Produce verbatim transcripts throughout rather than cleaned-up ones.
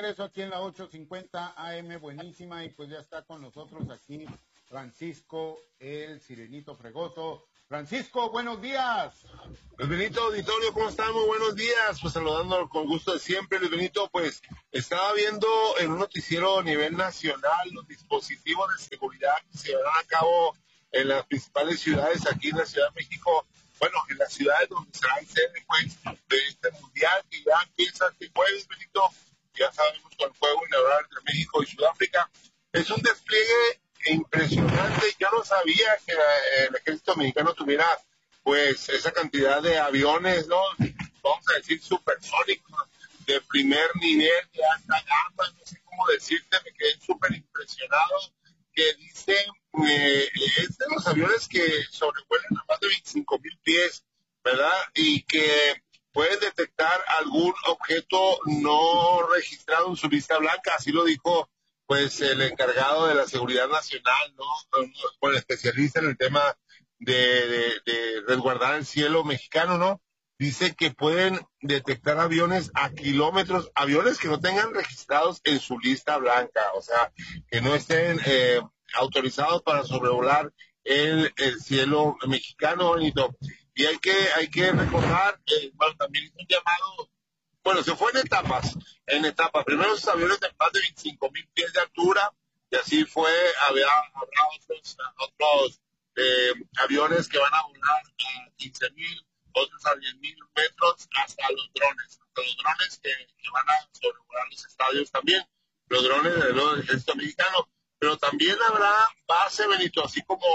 regreso aquí en la ochocientos cincuenta A M, buenísima, y pues ya está con nosotros aquí Francisco, el Sirenito Fregoso. Francisco, buenos días. Luis Benito, auditorio, ¿cómo estamos? Buenos días, pues saludando con gusto de siempre. Luis Benito, pues estaba viendo en un noticiero a nivel nacional los dispositivos de seguridad que se llevarán a cabo en las principales ciudades aquí en la Ciudad de México. Bueno, en las ciudades donde será el sede, pues, de este mundial que ya empieza este jueves, Benito. Ya sabemos, con el juego inaugural entre México y Sudáfrica. Es un despliegue impresionante. Yo no sabía que el ejército mexicano tuviera pues esa cantidad de aviones, ¿no? Vamos a decir supersónicos, de primer nivel, de alta gama, no sé cómo decirte, me quedé súper impresionado, que dicen, eh, es de los aviones que sobrevuelan a más de veinticinco mil pies, ¿verdad? Y que pueden detectar algún objeto no registrado en su lista blanca, así lo dijo pues el encargado de la seguridad nacional, ¿no? Bueno, especialista en el tema de, de, de resguardar el cielo mexicano, ¿no? Dice que pueden detectar aviones a kilómetros, aviones que no tengan registrados en su lista blanca, o sea, que no estén eh, autorizados para sobrevolar el, el cielo mexicano, Benito. Y hay que, hay que recordar, eh, bueno, también hizo un llamado. Bueno, se fue en etapas, en etapas. Primero esos aviones de más de veinticinco mil pies de altura, y así fue, había, habrá otros, otros eh, aviones que van a volar a quince mil, otros a diez mil metros, hasta los drones, hasta los drones que, que van a sobrevolar los estadios también, los drones de los del ejército mexicano. Pero también habrá base, Benito, así como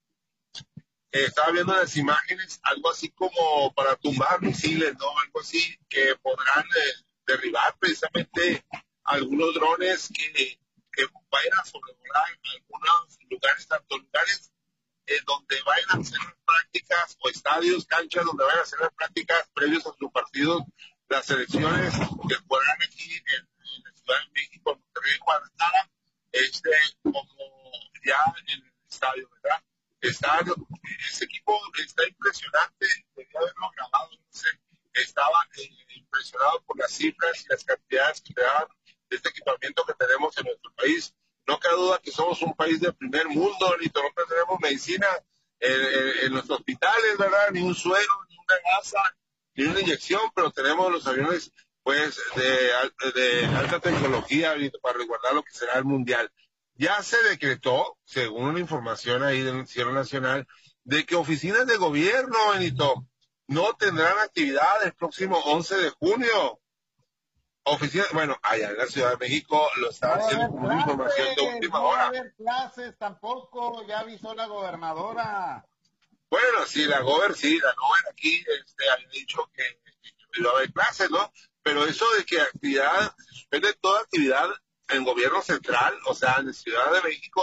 Eh, estaba viendo las imágenes, algo así como para tumbar misiles, ¿no? Algo así que podrán eh, derribar precisamente algunos drones que, que vayan a sobrevolar algunos lugares, tanto lugares eh, donde vayan a hacer prácticas o estadios, canchas donde vayan a hacer las prácticas previos a sus partidos, las selecciones que jugarán aquí en, en la Ciudad de México, en Monterrey, Guadalajara, este, como ya en el estadio, ¿verdad? Está, ese equipo está impresionante, debía haberlo grabado, no sé, estaba eh, impresionado por las cifras y las cantidades que te dan de este equipamiento que tenemos en nuestro país. No cabe duda que somos un país de primer mundo, ni no tenemos medicina en, en, en los hospitales, ¿verdad? Ni un suero, ni una gasa, ni una inyección, pero tenemos los aviones pues de, de alta tecnología para resguardar lo que será el mundial. Ya se decretó, según una información ahí del Noticiero Nacional, de que oficinas de gobierno, Benito, no tendrán actividad el próximo once de junio. Oficina, bueno, allá en la Ciudad de México lo están No haciendo como una información de última no va hora. a haber clases tampoco, ya avisó la gobernadora. Bueno, sí, la gober, sí, la gober aquí este, había dicho que, que iba a haber clases, ¿no? Pero eso de que actividad, se suspende toda actividad en gobierno central, o sea, en Ciudad de México,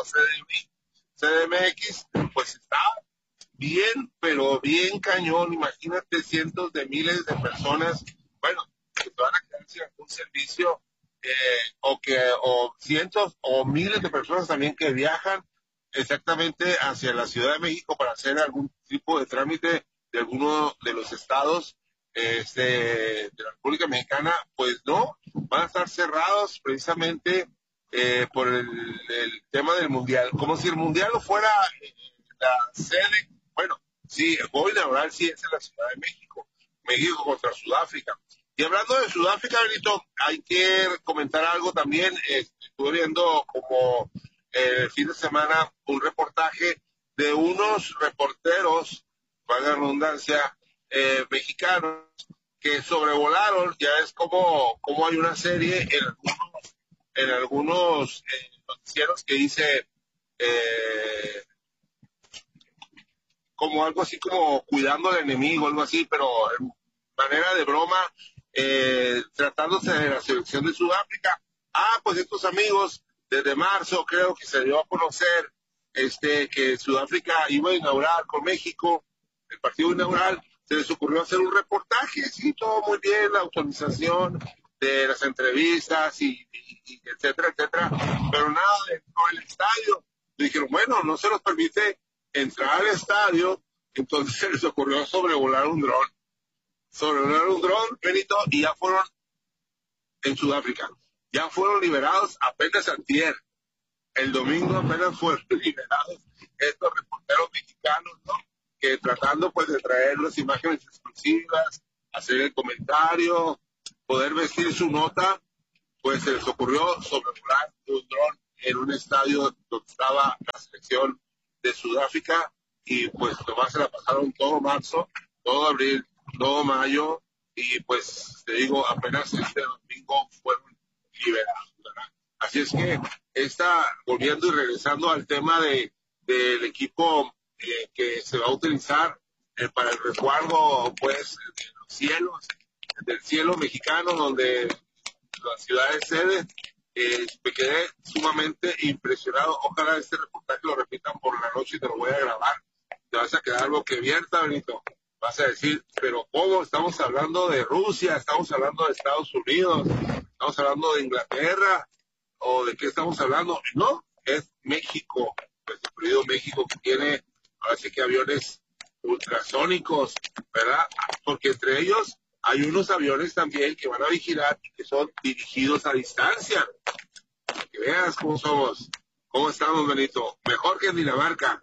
C D M X, pues está bien, pero bien cañón. Imagínate cientos de miles de personas, bueno, que van a quedar sin algún servicio, eh, o que, o cientos o miles de personas también que viajan exactamente hacia la Ciudad de México para hacer algún tipo de trámite de alguno de los estados este, de la República Mexicana, pues no, van a estar cerrados precisamente eh, por el, el tema del mundial, como si el mundial no fuera eh, la sede. Bueno, sí, el juego inaugural sí es en la Ciudad de México, México contra Sudáfrica. Y hablando de Sudáfrica, Benito, hay que comentar algo también. Eh, estuve viendo como eh, el fin de semana un reportaje de unos reporteros, valga la redundancia, eh, mexicanos que sobrevolaron. Ya es como, como hay una serie en algunos, en algunos eh, noticieros que dice eh, como algo así como cuidando al enemigo, algo así, pero en manera de broma, eh, tratándose de la selección de Sudáfrica. Ah, pues estos amigos, desde marzo creo que se dio a conocer este que Sudáfrica iba a inaugurar con México, el partido inaugural, se les ocurrió hacer un reportaje, sí, todo muy bien, la autorización de las entrevistas y, y, y etcétera, etcétera, pero nada dentro del estadio. Dijeron, bueno, no se nos permite entrar al estadio, entonces se les ocurrió sobrevolar un dron, sobrevolar un dron, Benito, y ya fueron en Sudáfrica. ya fueron liberados apenas antier. El domingo apenas fueron liberados estos reporteros mexicanos, ¿no? Que tratando pues de traer las imágenes exclusivas, hacer el comentario, poder vestir su nota, pues se les ocurrió sobrevolar un dron en un estadio donde estaba la selección de Sudáfrica y pues nomás se la pasaron todo marzo, todo abril, todo mayo y pues te digo, apenas este domingo fueron liberados, ¿verdad? Así es que está volviendo y regresando al tema de del equipo eh, que se va a utilizar eh, para el resguardo pues de los cielos, del cielo mexicano, donde la ciudad de sede, eh, me quedé sumamente impresionado. Ojalá este reportaje lo repitan por la noche y te lo voy a grabar. Te vas a quedar boquiabierta, Benito. Vas a decir, pero ¿cómo? Estamos hablando de Rusia, estamos hablando de Estados Unidos, estamos hablando de Inglaterra, o de qué estamos hablando. No, es México, nuestro querido México, que tiene, ahora sí que aviones ultrasónicos, ¿verdad? Porque entre ellos hay unos aviones también que van a vigilar y que son dirigidos a distancia. Que veas cómo somos, cómo estamos, Benito. Mejor que en Dinamarca.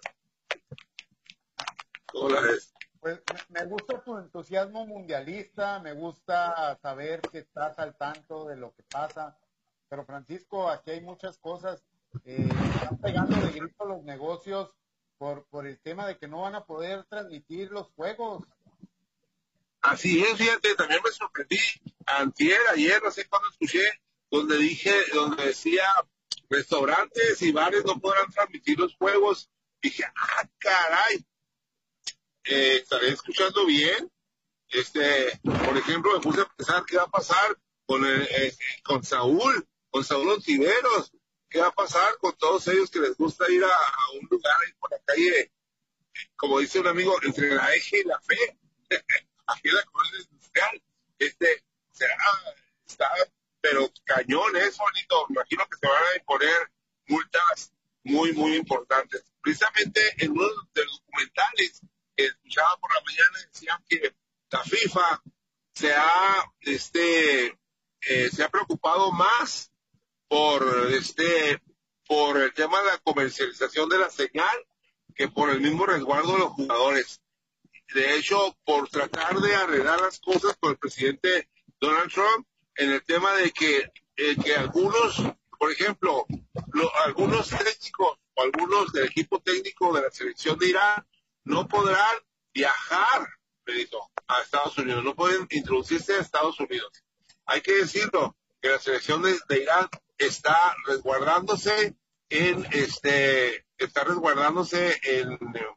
¿Cómo la ves? Pues me, me gusta tu entusiasmo mundialista, me gusta saber que estás al tanto de lo que pasa. Pero Francisco, aquí hay muchas cosas. Eh, están pegando de grito los negocios por, por el tema de que no van a poder transmitir los juegos. Así es, fíjate, también me sorprendí. Antier, ayer, no sé cuándo escuché, donde dije, donde decía restaurantes y bares no podrán transmitir los juegos. Dije, ah, caray, eh, estaré escuchando bien. Este, por ejemplo, me puse a pensar qué va a pasar con el, eh, con Saúl, con Saúl Ontiveros, qué va a pasar con todos ellos que les gusta ir a, a un lugar ahí por la calle, como dice un amigo, entre la eje y la fe, aquí en la colonia industrial. Este, será, está, pero cañón eso, bonito. Me imagino que se van a imponer multas muy, muy importantes. Precisamente en uno de los documentales que escuchaba por la mañana decían que la FIFA se ha, este, eh, se ha preocupado más por, este, por el tema de la comercialización de la señal que por el mismo resguardo de los jugadores. De hecho, por tratar de arreglar las cosas con el presidente Donald Trump en el tema de que, eh, que algunos, por ejemplo, lo, algunos técnicos o algunos del equipo técnico de la selección de Irán no podrán viajar, Benito, a Estados Unidos, no pueden introducirse a Estados Unidos. Hay que decirlo, que la selección de, de Irán está resguardándose en este, está resguardándose en,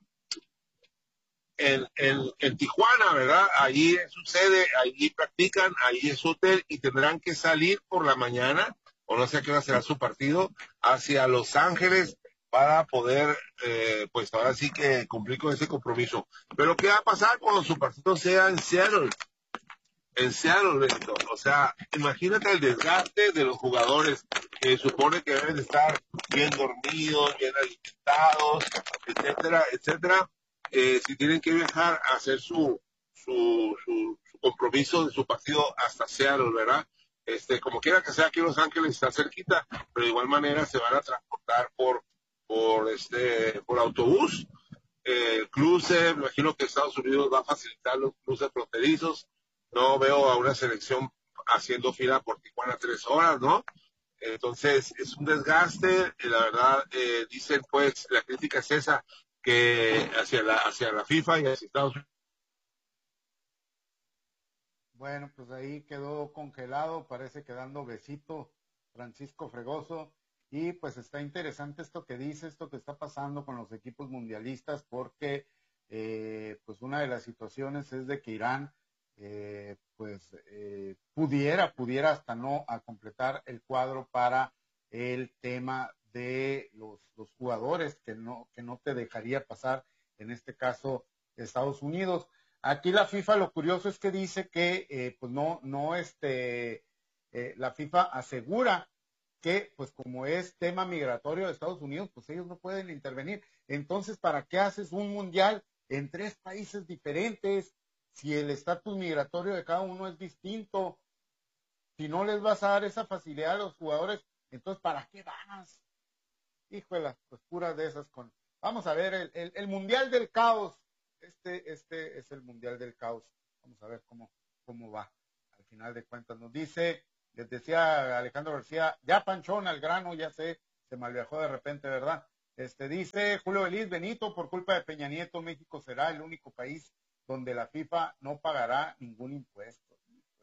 en, en, en Tijuana, ¿verdad? Allí es su sede, allí practican, allí es su hotel y tendrán que salir por la mañana, o no sé a qué hora será su partido, hacia Los Ángeles para poder, eh, pues ahora sí que cumplir con ese compromiso. Pero ¿qué va a pasar cuando su partido sea en Seattle? En Seattle, Benito. O sea, imagínate el desgaste de los jugadores que supone que deben estar bien dormidos, bien alimentados, etcétera, etcétera. Eh, si tienen que viajar a hacer su, su, su, su compromiso de su partido hasta Seattle, ¿verdad? Este, como quiera que sea, aquí Los Ángeles está cerquita, pero de igual manera se van a transportar por, por este, por autobús. Eh, cruce, me imagino que Estados Unidos va a facilitar los cruces fronterizos. No veo a una selección haciendo fila por Tijuana tres horas, ¿no? Entonces, es un desgaste, y la verdad, eh, dicen pues, la crítica es esa, que hacia la, hacia la FIFA y hacia Estados Unidos. Bueno, pues ahí quedó congelado, parece que dando besito Francisco Fregoso. Y pues está interesante esto que dice, esto que está pasando con los equipos mundialistas, porque eh, pues una de las situaciones es de que Irán eh, pues eh, pudiera, pudiera hasta no a completar el cuadro para el tema de los, los jugadores que no, que no te dejaría pasar, en este caso Estados Unidos. Aquí la FIFA, lo curioso es que dice que eh, pues no, no este, eh, la FIFA asegura que pues como es tema migratorio de Estados Unidos, pues ellos no pueden intervenir. Entonces, ¿para qué haces un mundial en tres países diferentes si el estatus migratorio de cada uno es distinto? Si no les vas a dar esa facilidad a los jugadores, entonces ¿para qué vas? Híjole, pues puras de esas con... Vamos a ver, el, el, el Mundial del Caos. Este, este es el Mundial del Caos. Vamos a ver cómo, cómo va. Al final de cuentas nos dice, les decía Alejandro García, ya Panchón al grano, ya sé, se malviajó de repente, ¿verdad? Este dice Julio Belis Benito, por culpa de Peña Nieto, México será el único país donde la FIFA no pagará ningún impuesto.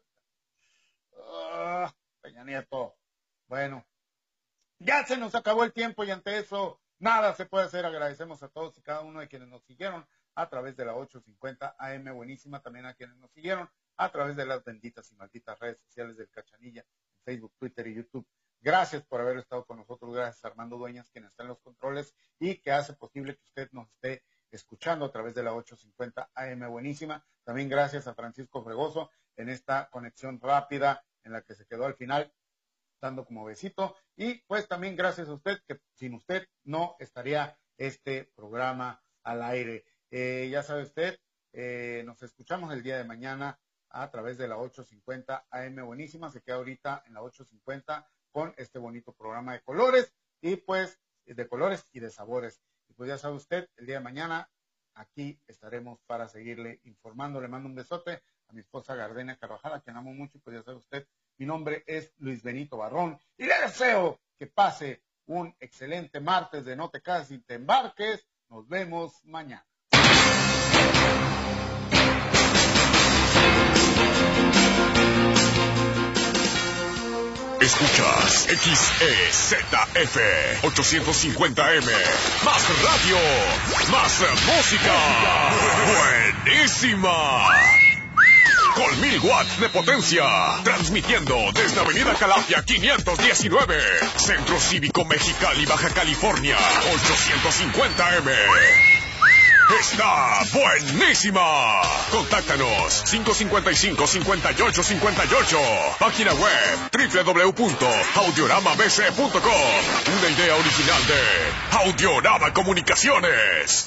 Uh, Peña Nieto. Bueno, ya se nos acabó el tiempo y ante eso nada se puede hacer. Agradecemos a todos y cada uno de quienes nos siguieron a través de la ochocientos cincuenta A M Buenísima, también a quienes nos siguieron a través de las benditas y malditas redes sociales del Cachanilla, en Facebook, Twitter y YouTube. Gracias por haber estado con nosotros, gracias a Armando Dueñas, quien está en los controles y que hace posible que usted nos esté escuchando a través de la ochocientos cincuenta A M Buenísima. También gracias a Francisco Fregoso en esta conexión rápida en la que se quedó al final, dando como besito. Y pues también gracias a usted, que sin usted no estaría este programa al aire. Eh, ya sabe usted, eh, nos escuchamos el día de mañana a través de la ochocientos cincuenta A M Buenísima. Se queda ahorita en la ochocientos cincuenta con este bonito programa de colores y pues de colores y de sabores. Y pues ya sabe usted, el día de mañana aquí estaremos para seguirle informando. Le mando un besote a mi esposa Gardenia Carvajal, a quien amo mucho, y pues ya sabe usted, mi nombre es Luis Benito Barrón y le deseo que pase un excelente martes de No Te Cases y Te Embarques. Nos vemos mañana. Escuchas X E Z F ochocientos cincuenta M. Más radio, más música. Buenísima. Con mil watts de potencia. Transmitiendo desde Avenida Calafia quinientos diecinueve. Centro Cívico Mexicali, Baja California. ochocientos cincuenta M. Está buenísima. Contáctanos cinco cinco cinco, cinco ocho cinco ocho. Página web doble u doble u doble u punto audiorama b c punto com. Una idea original de Audiorama Comunicaciones.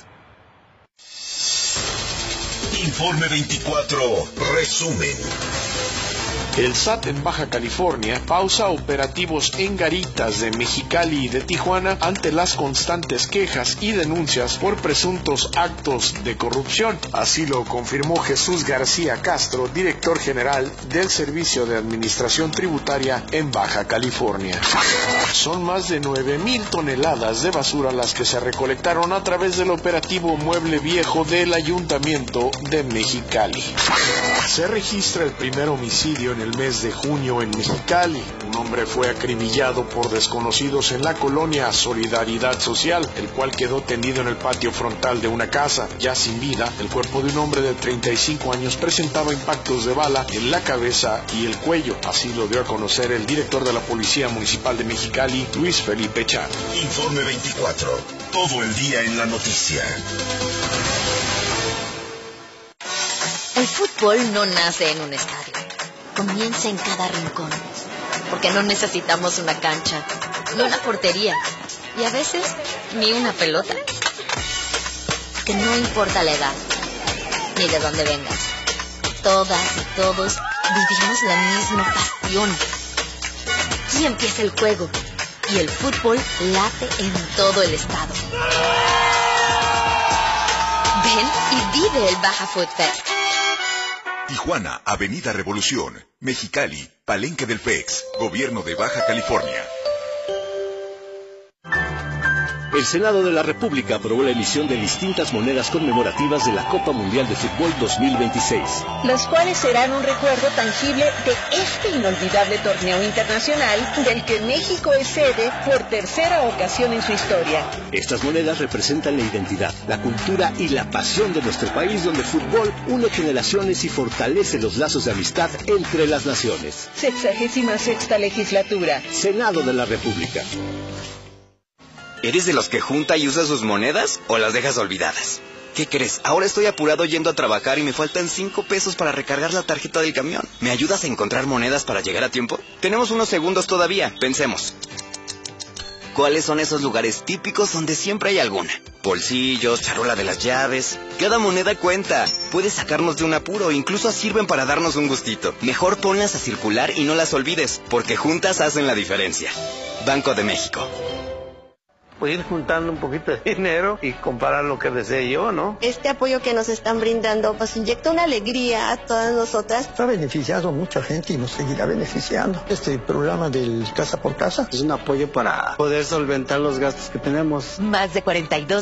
Informe veinticuatro, resumen. El S A T en Baja California pausa operativos en garitas de Mexicali y de Tijuana ante las constantes quejas y denuncias por presuntos actos de corrupción. Así lo confirmó Jesús García Castro, director general del Servicio de Administración Tributaria en Baja California. Son más de nueve mil toneladas de basura las que se recolectaron a través del operativo Mueble Viejo del Ayuntamiento de Mexicali. Se registra el primer homicidio en el mes de junio en Mexicali. Un hombre fue acribillado por desconocidos en la colonia Solidaridad Social, el cual quedó tendido en el patio frontal de una casa. Ya sin vida, el cuerpo de un hombre de treinta y cinco años presentaba impactos de bala en la cabeza y el cuello. Así lo dio a conocer el director de la Policía Municipal de Mexicali, Luis Felipe Chan. Informe veinticuatro, todo el día en la noticia. El fútbol no nace en un estadio, comienza en cada rincón, porque no necesitamos una cancha, ni una portería, y a veces ni una pelota. Que no importa la edad, ni de dónde vengas, todas y todos vivimos la misma pasión. Aquí empieza el juego, y el fútbol late en todo el estado. Ven y vive el Baja Foot Fest. Tijuana, Avenida Revolución. Mexicali, Palenque del F E X, Gobierno de Baja California. El Senado de la República aprobó la emisión de distintas monedas conmemorativas de la Copa Mundial de Fútbol dos mil veintiséis. Las cuales serán un recuerdo tangible de este inolvidable torneo internacional del que México es sede por tercera ocasión en su historia. Estas monedas representan la identidad, la cultura y la pasión de nuestro país, donde el fútbol une generaciones y fortalece los lazos de amistad entre las naciones. Sexagésima sexta legislatura. Senado de la República. ¿Eres de los que junta y usa sus monedas o las dejas olvidadas? ¿Qué crees? Ahora estoy apurado yendo a trabajar y me faltan cinco pesos para recargar la tarjeta del camión. ¿Me ayudas a encontrar monedas para llegar a tiempo? Tenemos unos segundos todavía, pensemos. ¿Cuáles son esos lugares típicos donde siempre hay alguna? bolsillos, charola de las llaves. Cada moneda cuenta. Puede sacarnos de un apuro, incluso sirven para darnos un gustito. Mejor ponlas a circular y no las olvides, porque juntas hacen la diferencia. Banco de México. Voy a ir juntando un poquito de dinero y comprar lo que desee yo, ¿no? Este apoyo que nos están brindando nos inyecta una alegría a todas nosotras. Ha beneficiado a mucha gente y nos seguirá beneficiando. Este programa del Casa por Casa es un apoyo para poder solventar los gastos que tenemos. Más de cuarenta y dos